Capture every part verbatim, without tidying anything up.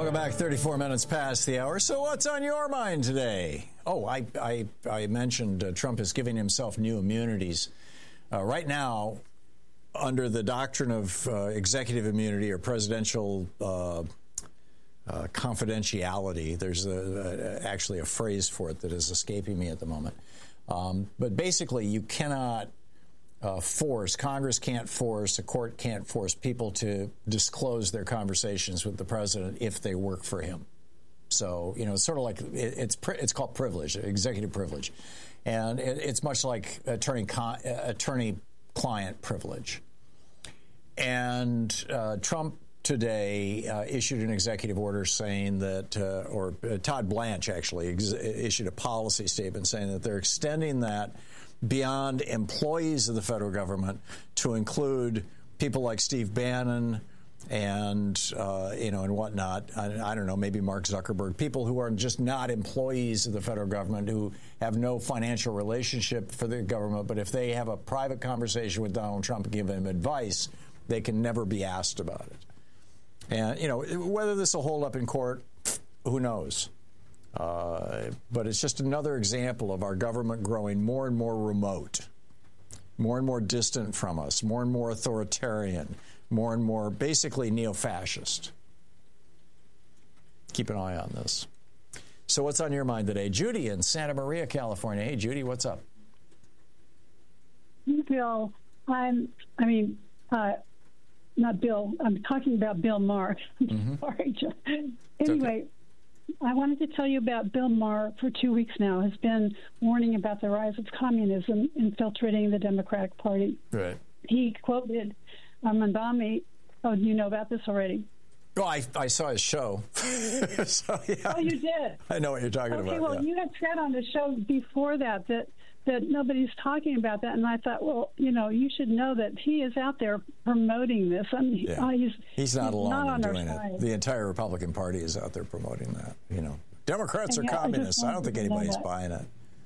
Welcome back. thirty-four minutes past the hour. So what's on your mind today? Oh, I I, I mentioned uh, Trump is giving himself new immunities. Uh, right now, under the doctrine of uh, executive immunity or presidential uh, uh, confidentiality, there's a, a, actually a phrase for it that is escaping me at the moment. Um, but basically, you cannot uh, force, Congress can't force, a court can't force people to disclose their conversations with the president if they work for him. So, you know, it's sort of like it, it's it's called privilege, executive privilege. And it, it's much like attorney con, attorney client privilege. And uh, Trump today uh, issued an executive order saying that, uh, or uh, Todd Blanche actually ex- issued a policy statement saying that they're extending that beyond employees of the federal government to include people like Steve Bannon and, uh, you know, and whatnot. I, I don't know, maybe Mark Zuckerberg, people who are just not employees of the federal government, who have no financial relationship for the government. But if they have a private conversation with Donald Trump and give him advice, they can never be asked about it. And, you know, whether this will hold up in court, who knows? Uh, but it's just another example of our government growing more and more remote, more and more distant from us, more and more authoritarian, more and more basically neo-fascist. Keep an eye on this. So what's on your mind today? Judy in Santa Maria, California. Hey, Judy, what's up? Bill, I'm, I mean, uh, not Bill. I'm talking about Bill Maher. Mm-hmm. Sorry. Anyway, okay. I wanted to tell you about Bill Maher for two weeks now, has been warning about the rise of communism infiltrating the Democratic Party. Right. He quoted uh, Mandami. Oh, you know about this already? Oh, I, I saw his show. So, yeah. Oh, you did? I know what you're talking okay, about. Okay, well, yeah. you had said on the show before that that that nobody's talking about that, and I thought, well, you know, you should know that he is out there promoting this. I mean, yeah. uh, he's, he's not he's alone not in on doing our side. it. The entire Republican Party is out there promoting that. You know, Democrats and are yeah, communists. I, I don't think anybody's buying it.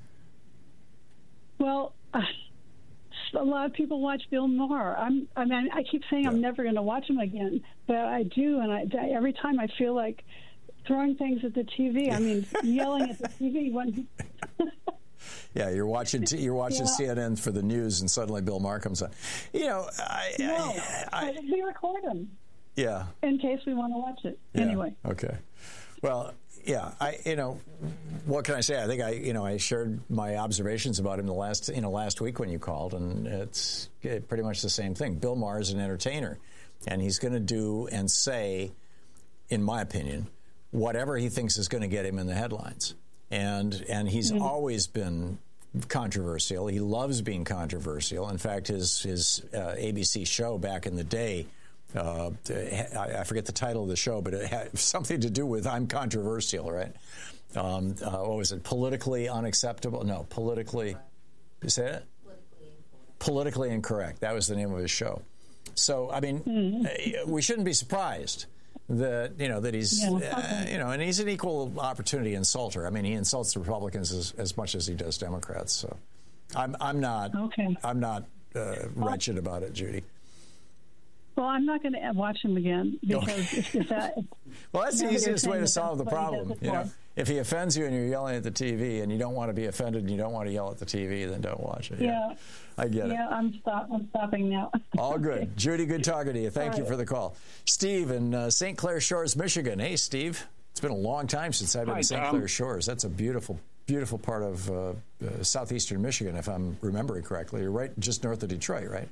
Well, uh, a lot of people watch Bill Maher. I'm, I mean, I keep saying yeah. I'm never going to watch him again, but I do, and I, every time I feel like throwing things at the T V. I mean, yelling at the T V when. Yeah, you're watching t- you're watching yeah. C N N for the news, and suddenly Bill Maher comes on. You know, I, no, I, I, we record him. Yeah. In case we want to watch it. Yeah. Anyway. Okay. Well, yeah. I you know, what can I say? I think I you know I shared my observations about him the last you know last week when you called, and it's pretty much the same thing. Bill Maher is an entertainer, and he's going to do and say, in my opinion, whatever he thinks is going to get him in the headlines. And and he's mm-hmm. always been controversial. He loves being controversial. In fact, his his uh, A B C show back in the day, uh, I, I forget the title of the show, but it had something to do with I'm controversial, right? Um, uh, what was it? Politically unacceptable? No, politically. You say it? Politically incorrect. Politically incorrect. That was the name of his show. So, I mean, mm-hmm. we shouldn't be surprised that, you know, that he's, yeah, okay. uh, you know, and he's an equal opportunity insulter. I mean, he insults the Republicans as, as much as he does Democrats. So I'm, I'm not, okay. I'm not uh, wretched about it, Judy. Well, I'm not going to watch him again because if, if that. Well, that's the easiest way to solve the problem. You know, if he offends you and you're yelling at the T V and you don't want to be offended and you don't want to yell at the T V, then don't watch it. Yeah, yeah. I get yeah, it. Yeah, I'm stop. I'm stopping now. All good, okay. Judy. Good talking to you. Thank All you right. for the call, Steve in uh, Saint Clair Shores, Michigan. Hey, Steve. It's been a long time since I've been Hi, in Saint Tom. Clair Shores. That's a beautiful, beautiful part of uh, uh, southeastern Michigan, if I'm remembering correctly. You're right, just north of Detroit, right?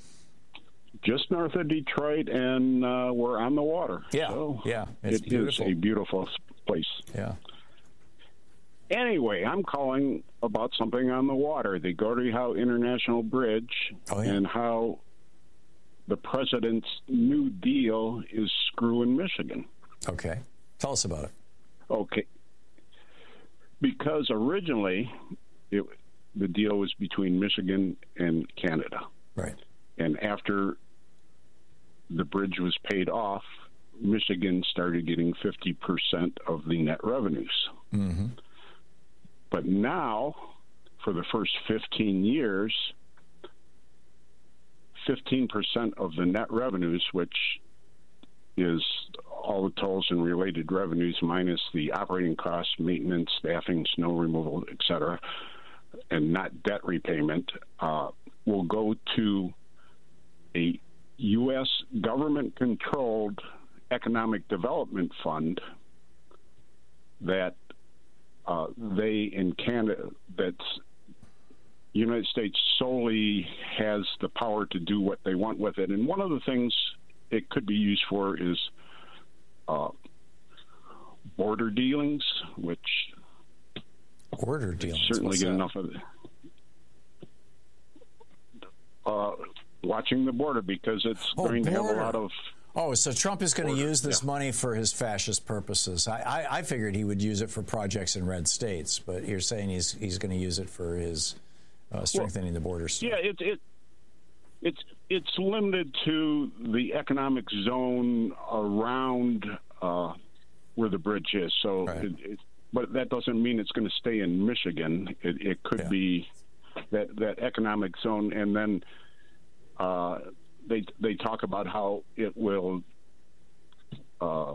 Just north of Detroit, and uh, we're on the water. Yeah, so yeah, it's it beautiful. is a beautiful place. Yeah. Anyway, I'm calling about something on the water, the Gordie Howe International Bridge, oh, yeah. and how the president's New Deal is screwing Michigan. Okay. Tell us about it. Okay. Because originally, it, the deal was between Michigan and Canada. Right. And after the bridge was paid off, Michigan started getting fifty percent of the net revenues. Mm-hmm. But now, for the first fifteen years, fifteen percent of the net revenues, which is all the tolls and related revenues minus the operating costs, maintenance, staffing, snow removal, et cetera, and not debt repayment, uh, will go to a U S government-controlled economic development fund that uh, they in Canada, that's United States solely has the power to do what they want with it. And one of the things it could be used for is uh, border dealings, which border dealings certainly What's get that? enough of it. Uh, watching the border, because it's oh, going border. to have a lot of. Oh, so Trump is going to border, use this yeah. money for his fascist purposes. I, I, I figured he would use it for projects in red states, but you're saying he's he's going to use it for his uh, strengthening well, the border stuff. Yeah, it, it it's it's limited to the economic zone around uh, where the bridge is. So, right. it, it, but that doesn't mean it's going to stay in Michigan. It, it could yeah. be that that economic zone, and then. Uh, They they talk about how it will uh,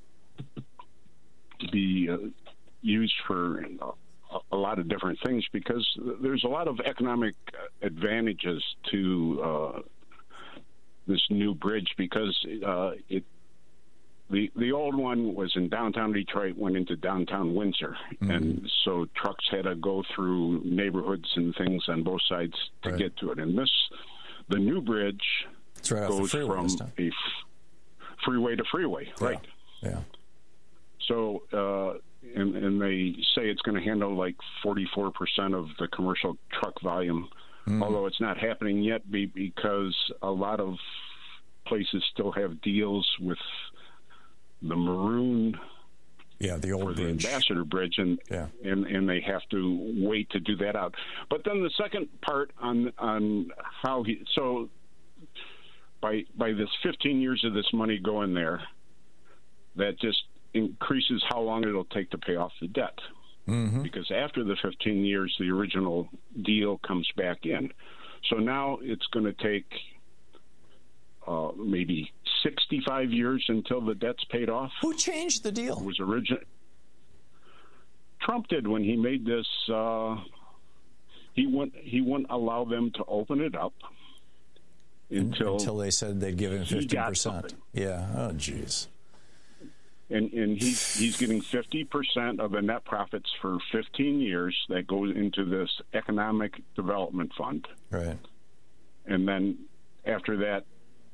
be uh, used for a, a lot of different things, because there's a lot of economic advantages to uh, this new bridge, because uh, it the the old one was in downtown Detroit, went into downtown Windsor, mm-hmm. and so trucks had to go through neighborhoods and things on both sides to right. get to it. And this the new bridge. It's right goes off the freeway, from a f- freeway to freeway, yeah. right? Yeah. So, uh, and, and they say it's going to handle like forty-four percent of the commercial truck volume, mm. although it's not happening yet be, because a lot of places still have deals with the Maroon. Yeah, the old or the bridge. Ambassador Bridge, and, yeah. and and they have to wait to do that out. But then the second part on on how he so. By by this fifteen years of this money going there, that just increases how long it'll take to pay off the debt. Mm-hmm. Because after the fifteen years, the original deal comes back in. So now it's going to take uh, maybe sixty-five years until the debt's paid off. Who changed the deal? It was original. Trump did when he made this. Uh, he wouldn't he wouldn't allow them to open it up. Until, Until they said they'd give him fifty percent. Yeah. Oh, jeez. And and he he's getting fifty percent of the net profits for fifteen years that goes into this economic development fund. Right. And then after that,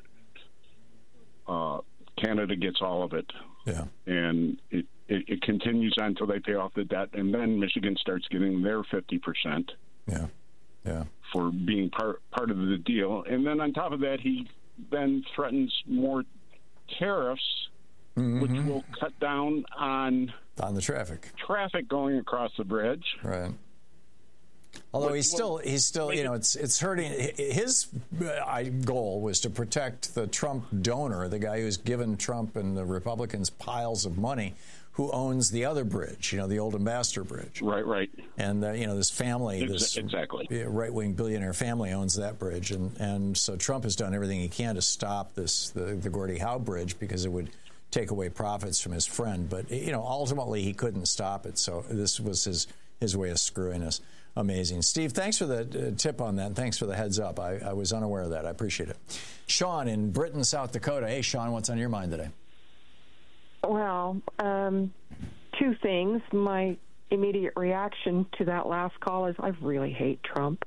uh, Canada gets all of it. Yeah. And it, it, it continues on until they pay off the debt, and then Michigan starts getting their fifty percent. Yeah. Yeah. For being part part of the deal. And then on top of that, he then threatens more tariffs, mm-hmm. which will cut down on on the traffic traffic going across the bridge. Right. Although he's still, he's still, you know, it's it's hurting. His goal was to protect the Trump donor, the guy who's given Trump and the Republicans piles of money, who owns the other bridge, you know, the old Ambassador Bridge. Right, right. And, uh, you know, this family, this exactly. right-wing billionaire family owns that bridge. And, and so Trump has done everything he can to stop this, the, the Gordie Howe Bridge, because it would take away profits from his friend. But, you know, ultimately he couldn't stop it. So this was his, his way of screwing us. Amazing. Steve, thanks for the uh, tip on that. And thanks for the heads up. I, I was unaware of that. I appreciate it. Sean in Britain, South Dakota. Hey, Sean, what's on your mind today? Well, um, two things. My immediate reaction to that last call is I really hate Trump.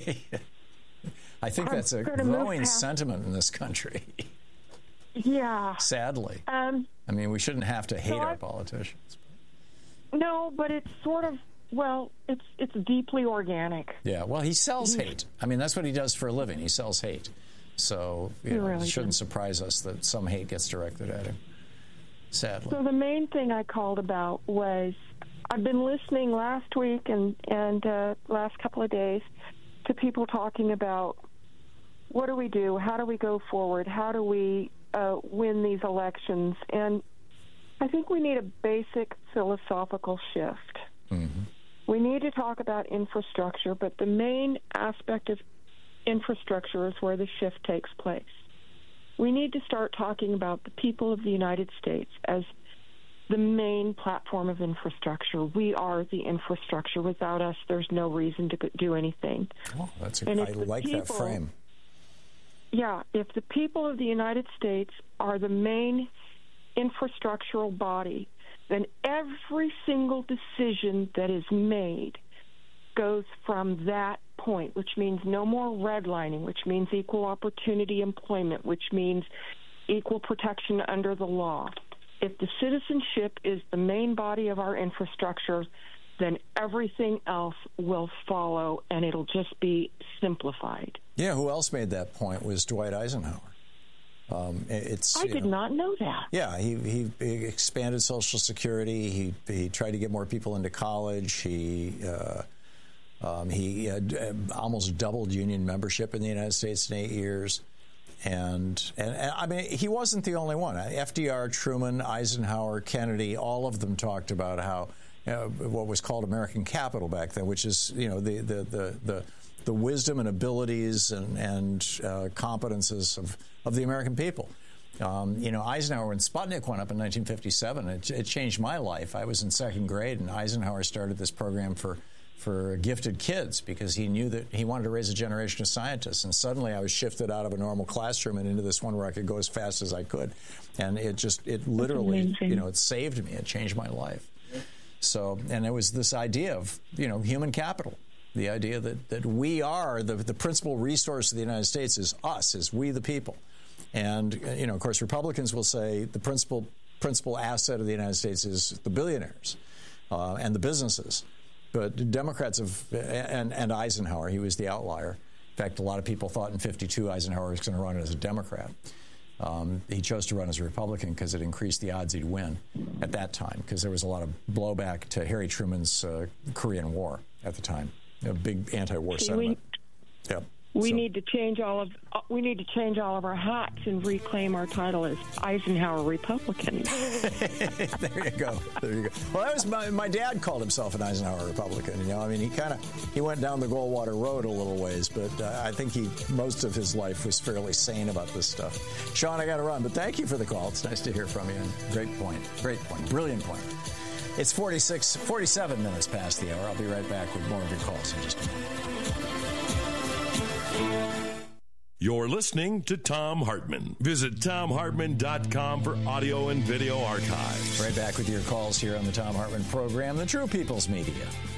I think that's a growing sentiment in this country. Yeah. Sadly. Um, I mean, we shouldn't have to hate so our I, politicians. No, but it's sort of, well, it's it's deeply organic. Yeah, well, he sells hate. I mean, that's what he does for a living. He sells hate. So you know, really it shouldn't does. surprise us that some hate gets directed at him. Sadly. So the main thing I called about was I've been listening last week and, and uh, last couple of days to people talking about what do we do? How do we go forward? How do we uh, win these elections? And I think we need a basic philosophical shift. Mm-hmm. We need to talk about infrastructure, but the main aspect of infrastructure is where the shift takes place. We need to start talking about the people of the United States as the main platform of infrastructure. We are the infrastructure. Without us, there's no reason to do anything. Oh, that's a, and I like people, that frame. Yeah, if the people of the United States are the main infrastructural body, then every single decision that is made goes from that point, which means no more redlining, which means equal opportunity employment, which means equal protection under the law. If the citizenship is the main body of our infrastructure, then everything else will follow, and it'll just be simplified. Yeah, who else made that point was Dwight Eisenhower. Um, it's, I did know, not know that. Yeah, he, he, he expanded Social Security. He, he tried to get more people into college. He uh, um, he had almost doubled union membership in the United States in eight years. And, and, and I mean, he wasn't the only one. F D R, Truman, Eisenhower, Kennedy, all of them talked about how you know, what was called American capital back then, which is, you know, the the the the, the wisdom and abilities and, and uh, competences of, of the American people. Um, you know, Eisenhower, when Sputnik went up in nineteen fifty-seven, it, it changed my life. I was in second grade, and Eisenhower started this program for for gifted kids because he knew that he wanted to raise a generation of scientists. And suddenly I was shifted out of a normal classroom and into this one where I could go as fast as I could. And it just, it literally, you know, it saved me. It changed my life. So, and it was this idea of, you know, human capital. The idea that, that we are, the, the principal resource of the United States is us, is we the people. And, you know, of course, Republicans will say the principal, principal asset of the United States is the billionaires uh, and the businesses. But Democrats have, and, and Eisenhower, he was the outlier. In fact, a lot of people thought in fifty-two Eisenhower was going to run as a Democrat. Um, he chose to run as a Republican because it increased the odds he'd win at that time, because there was a lot of blowback to Harry Truman's uh, Korean War at the time, a big anti-war sentiment. We, yep. we so. need to change all of uh, we need to change all of our hats and reclaim our title as Eisenhower Republican. There you go. There you go. Well, that was my, my dad called himself an Eisenhower Republican. You know, I mean, he kind of he went down the Goldwater Road a little ways, but uh, I think he most of his life was fairly sane about this stuff. Sean, I got to run, but thank you for the call. It's nice to hear from you. And great point. Great point. Brilliant point. It's forty-six, forty-seven minutes past the hour. I'll be right back with more of your calls in just a moment. You're listening to Thom Hartmann. Visit Thom Hartmann dot com for audio and video archives. Right back with your calls here on the Thom Hartmann program, the True People's Media.